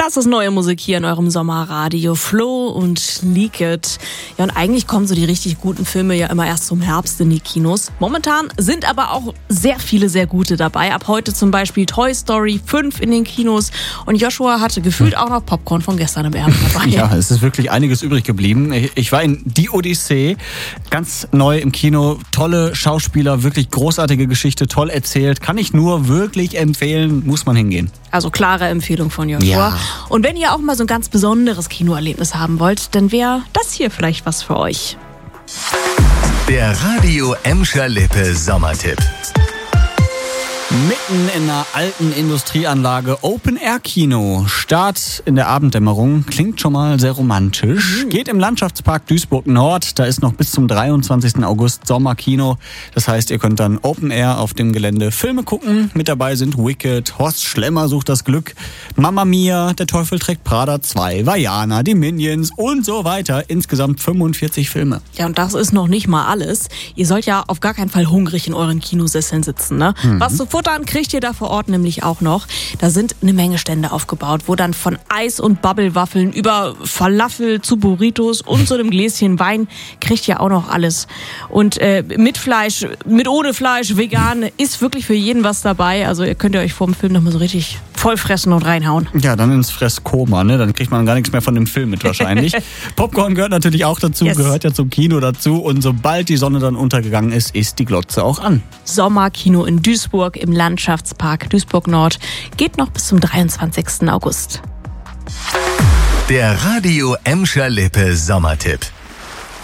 Das ist neue Musik hier in eurem Sommerradio. Flo und Leak It. Ja, und eigentlich kommen so die richtig guten Filme ja immer erst zum Herbst in die Kinos. Momentan sind aber auch sehr viele sehr gute dabei. Ab heute zum Beispiel Toy Story 5 in den Kinos. Und Joshua hatte gefühlt auch noch Popcorn von gestern im Erben dabei. Ja, es ist wirklich einiges übrig geblieben. Ich war in Die Odyssee, ganz neu im Kino. Tolle Schauspieler, wirklich großartige Geschichte, toll erzählt. Kann ich nur wirklich empfehlen, muss man hingehen. Also klare Empfehlung von Joshua. Ja. Und wenn ihr auch mal so ein ganz besonderes Kinoerlebnis haben wollt, dann wäre das hier vielleicht was für euch. Der Radio Emscher Lippe Sommertipp. Mitten in einer alten Industrieanlage, Open-Air-Kino. Start in der Abenddämmerung, klingt schon mal sehr romantisch. Geht im Landschaftspark Duisburg-Nord, da ist noch bis zum 23. August Sommerkino. Das heißt, ihr könnt dann Open-Air auf dem Gelände Filme gucken. Mit dabei sind Wicked, Horst Schlemmer sucht das Glück, Mamma Mia, Der Teufel trägt Prada 2, Vaiana, die Minions und so weiter. Insgesamt 45 Filme. Ja, und das ist noch nicht mal alles. Ihr sollt ja auf gar keinen Fall hungrig in euren Kinosesseln sitzen, ne? Was zu futtern kriegt ihr da vor Ort nämlich auch noch. Da sind eine Menge Stände aufgebaut, wo dann von Eis und Bubblewaffeln über Falafel zu Burritos und so einem Gläschen Wein kriegt ihr auch noch alles. Und mit Fleisch, mit ohne Fleisch, vegan, ist wirklich für jeden was dabei. Also ihr könnt euch vor dem Film nochmal so richtig voll fressen und reinhauen. Ja, dann ins Fresskoma, ne? Dann kriegt man gar nichts mehr von dem Film mit wahrscheinlich. Popcorn gehört natürlich auch dazu, gehört ja zum Kino dazu. Und sobald die Sonne dann untergegangen ist die Glotze auch an. Sommerkino in Duisburg im Landschaftspark Duisburg-Nord geht noch bis zum 23. August. Der Radio Emscher Lippe Sommertipp.